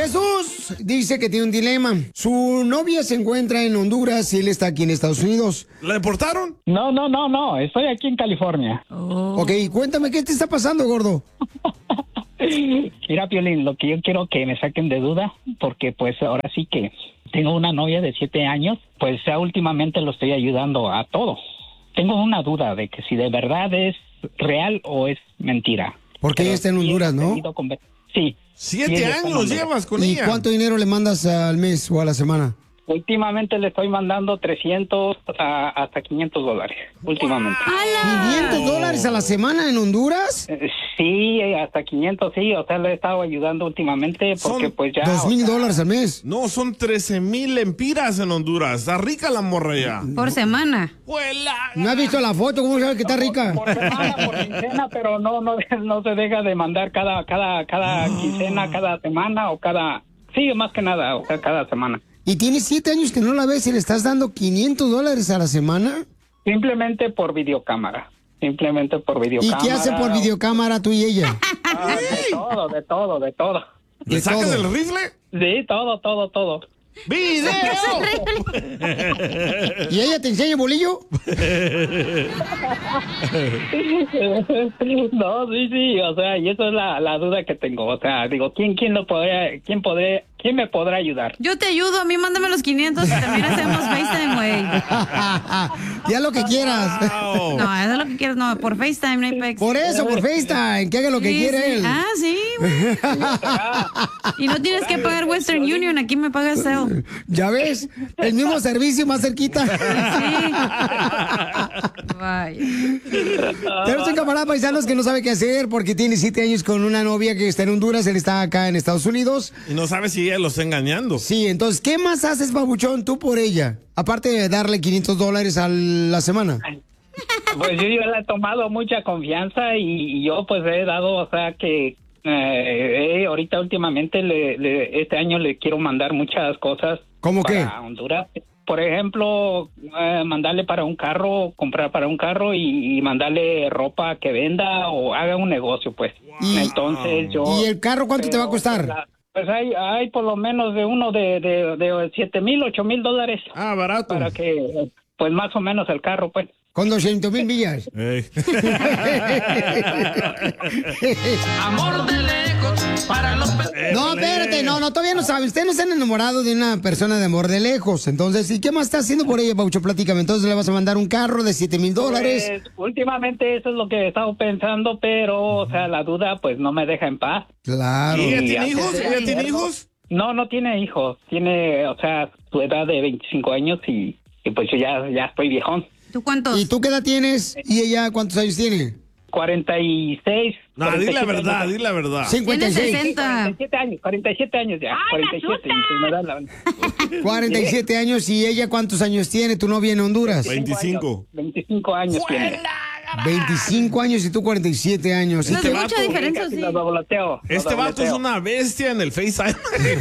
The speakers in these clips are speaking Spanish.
Jesús dice que tiene un dilema. Su novia se encuentra en Honduras y él está aquí en Estados Unidos. ¿La deportaron? No. Estoy aquí en California. Ok, cuéntame, ¿qué te está pasando, gordo? Mira, Piolín, lo que yo quiero que me saquen de duda, porque pues ahora sí que tengo una novia de 7 años, pues ya últimamente lo estoy ayudando a todo. Tengo una duda de que si de verdad es real o es mentira. Porque ella está en Honduras, ¿no? Sí. 7 años llevas con ella. ¿Y cuánto dinero le mandas al mes o a la semana? Últimamente le estoy mandando 300 hasta $500, últimamente. ¿$500 a la semana en Honduras? Sí, hasta 500, sí. O sea, le he estado ayudando últimamente porque pues ya... $2,000 al mes. No, son 13,000 lempiras en Honduras. Está rica la morra ya. Por semana. ¿No has visto la foto? ¿Cómo sabes que está rica? Por semana, por quincena, pero no se deja de mandar cada quincena, cada semana o cada... Sí, más que nada, o sea, cada semana. ¿Y tienes 7 años que no la ves y le estás dando $500 a la semana? Simplemente por videocámara. ¿Y qué hace por videocámara tú y ella? De todo. ¿Le sacas el rifle? Sí, todo. ¡Video! ¿Y ella te enseña bolillo? No, sí, o sea, y eso es la duda que tengo. O sea, digo, ¿quién me podrá ayudar? Yo te ayudo, a mí mándame los 500 y también hacemos FaceTime, güey. Ya lo que quieras. No, eso es lo que quieras, no, por FaceTime no hay pex. Por eso, por FaceTime, que haga lo que quiere él. Ah, sí, güey. Y no tienes que pagar Western Union, aquí me pagas Cell. ¿Ya ves? El mismo servicio más cerquita. Sí. Vaya. Tenemos un camarada paisanos que no sabe qué hacer porque tiene 7 años con una novia que está en Honduras, él está acá en Estados Unidos. Y no sabe si ella lo está engañando. Sí, entonces, ¿qué más haces, babuchón, tú por ella? Aparte de darle $500 a la semana. Pues yo le he tomado mucha confianza y yo pues he dado, o sea que ahorita últimamente este año le quiero mandar muchas cosas. ¿Cómo qué? Para Honduras. Por ejemplo, mandarle para un carro, comprar para un carro y mandarle ropa que venda o haga un negocio, pues. Entonces yo... ¿Y el carro cuánto te va a costar? Pues hay por lo menos de uno de $7,000, $8,000. Ah, barato. Para que, pues más o menos el carro, pues. Con 200,000 millas. Amor de lejos para los... No, espérate, no, todavía no sabe. Usted no se han enamorado de una persona de amor de lejos. Entonces, ¿y qué más está haciendo por ella, Paucho? Platícame. Entonces, ¿le vas a mandar un carro de $7,000? Pues, últimamente eso es lo que he estado pensando, pero, o sea, la duda, pues, no me deja en paz. Claro. ¿Y ella tiene hijos? ¿Ella tiene hijos? No tiene hijos. Tiene, o sea, su edad de 25 años y pues yo ya estoy viejón. ¿Tú cuántos? ¿Y tú qué edad tienes? ¿Y ella cuántos años tiene? 46. No, di la verdad, di la verdad. 56. 47 años ya. 47. 47 años. ¿Y ella cuántos años tiene, tu novia en Honduras? 25. 25 años tiene. 25 años y tú 47 años. No es mucha diferencia, sí. Este vato es una bestia en el FaceTime.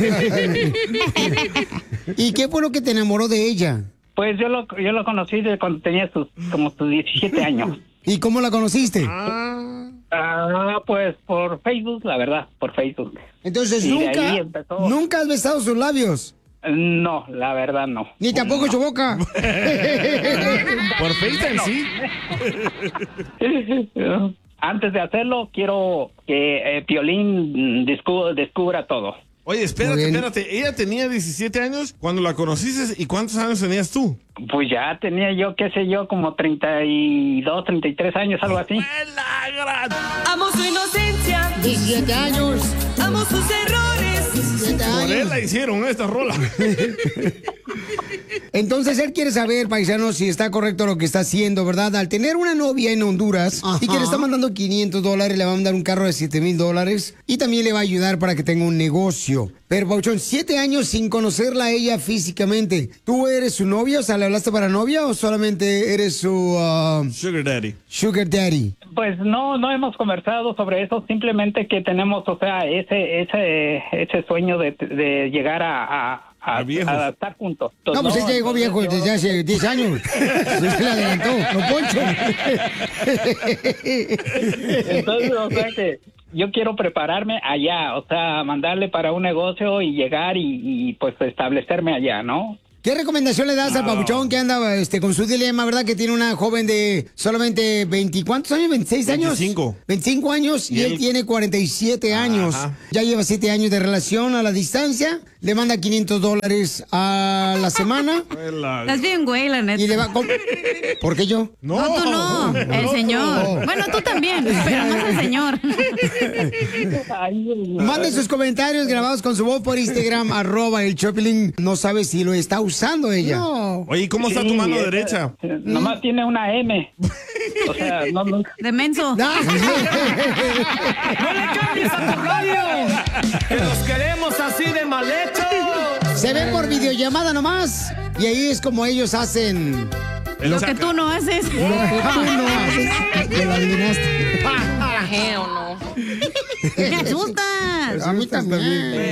¿Y qué fue lo que te enamoró de ella? Pues yo lo conocí de cuando tenía como sus 17 años. ¿Y cómo la conociste? Pues por Facebook, la verdad, por Facebook. Entonces, ¿nunca has besado sus labios? No, la verdad no. Ni tampoco su boca. Por FaceTime, sí. Antes de hacerlo, quiero que Piolín descubra todo. Oye, espérate. Ella tenía 17 años cuando la conociste. ¿Y cuántos años tenías tú? Pues ya tenía yo, qué sé yo, como 32, 33 años, algo así. Amo su inocencia. 17 años. Amo sus errores. 17 años. Por él la hicieron esta rola. Entonces él quiere saber, paisano, si está correcto lo que está haciendo, ¿verdad? Al tener una novia en Honduras y que le está mandando $500, le va a mandar un carro de $7,000 y también le va a ayudar para que tenga un negocio. Pero, Pauchón, 7 años sin conocerla a ella físicamente. ¿Tú eres su novia? O sea, ¿le hablaste para novia o solamente eres su... Sugar Daddy. Sugar Daddy. Pues no hemos conversado sobre eso, simplemente que tenemos, o sea, ese sueño de llegar a estar juntos. Entonces, no, pues él llegó viejo desde hace 10 años. Se le adelantó, no Poncho. Entonces, o sea yo quiero prepararme allá, o sea, mandarle para un negocio y llegar y pues establecerme allá, ¿no? ¿Qué recomendación le das al papuchón que anda con su dilema, verdad? Que tiene una joven de solamente 20, ¿cuántos años? ¿26 años? 25 años y él tiene 47 años. Ya lleva 7 años de relación a la distancia. Le manda $500 a la semana. Estás bien, güey, la neta. Y le va ¿Por qué yo? No, tú no. El señor. Bueno, tú también, pero más el señor. Mande sus comentarios grabados con su voz por Instagram, @el Choplin. No sabe si lo está usando ella. No. Oye, ¿cómo está tu mano derecha? Nomás tiene una M. O sea, no. De menso. ¡No le cambies a tu radio! ¡Que los queremos así de mal hecho! Se ven por videollamada nomás. Y ahí es como ellos hacen... Lo que tú no haces. Lo que tú no haces. Te lo adivinaste. ¿O no? ¡Me asustas! A mí también.